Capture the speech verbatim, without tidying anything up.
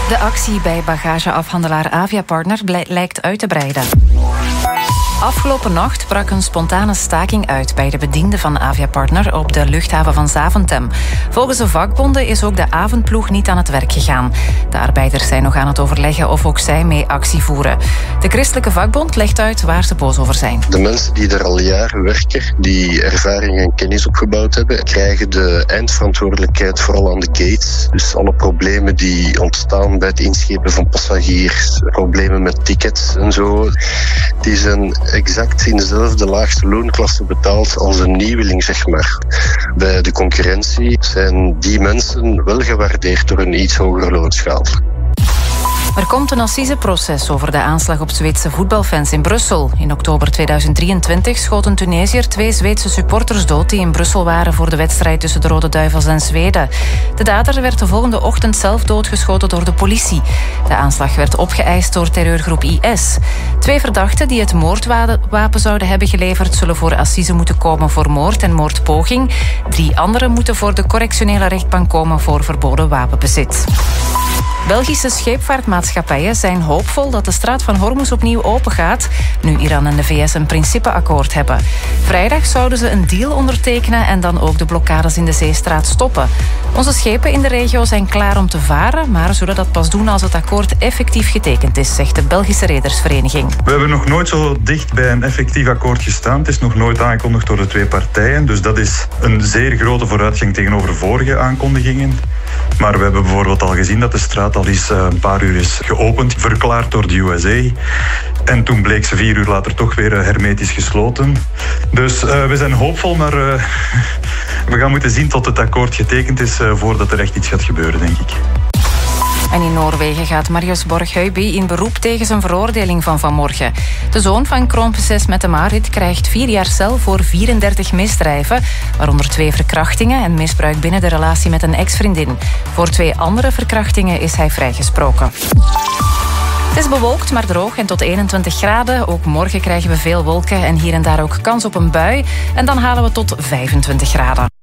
De actie bij bagageafhandelaar Aviapartner lijkt uit te breiden. Afgelopen nacht brak een spontane staking uit bij de bedienden van Aviapartner op de luchthaven van Zaventem. Volgens de vakbonden is ook de avondploeg niet aan het werk gegaan. De arbeiders zijn nog aan het overleggen of ook zij mee actie voeren. De christelijke vakbond legt uit waar ze boos over zijn. De mensen die er al jaren werken, die ervaring en kennis opgebouwd hebben, krijgen de eindverantwoordelijkheid vooral aan de gates. Dus alle problemen die ontstaan bij het inschepen van passagiers, problemen met tickets en zo, die zijn exact in dezelfde laagste loonklasse betaald als een nieuweling, zeg maar. Bij de concurrentie zijn die mensen wel gewaardeerd door een iets hogere loonschaal. Er komt een assiseproces over de aanslag op Zweedse voetbalfans in Brussel. In oktober tweeduizend drieëntwintig schoot een Tunesiër twee Zweedse supporters dood die in Brussel waren voor de wedstrijd tussen de Rode Duivels en Zweden. De dader werd de volgende ochtend zelf doodgeschoten door de politie. De aanslag werd opgeëist door terreurgroep I S. Twee verdachten die het moordwapen zouden hebben geleverd zullen voor assise moeten komen voor moord en moordpoging. Drie anderen moeten voor de correctionele rechtbank komen voor verboden wapenbezit. Belgische scheepvaartmaatschappijen zijn hoopvol dat de straat van Hormuz opnieuw opengaat, nu Iran en de V S een principeakkoord hebben. Vrijdag zouden ze een deal ondertekenen en dan ook de blokkades in de zeestraat stoppen. Onze schepen in de regio zijn klaar om te varen, maar zullen dat pas doen als het akkoord effectief getekend is, zegt de Belgische Redersvereniging. We hebben nog nooit zo dicht bij een effectief akkoord gestaan. Het is nog nooit aangekondigd door de twee partijen, dus dat is een zeer grote vooruitgang tegenover vorige aankondigingen. Maar we hebben bijvoorbeeld al gezien dat de straat al eens een paar uur is geopend, verklaard door de U S A. En toen bleek ze vier uur later toch weer hermetisch gesloten. Dus uh, we zijn hoopvol, maar uh, we gaan moeten zien tot het akkoord getekend is uh, voordat er echt iets gaat gebeuren, denk ik. En in Noorwegen gaat Marius Borg-Høiby in beroep tegen zijn veroordeling van vanmorgen. De zoon van kroonprinses Mette-Marit krijgt vier jaar cel voor vierendertig misdrijven, waaronder twee verkrachtingen en misbruik binnen de relatie met een ex-vriendin. Voor twee andere verkrachtingen is hij vrijgesproken. Het is bewolkt, maar droog en tot eenentwintig graden. Ook morgen krijgen we veel wolken en hier en daar ook kans op een bui. En dan halen we tot vijfentwintig graden.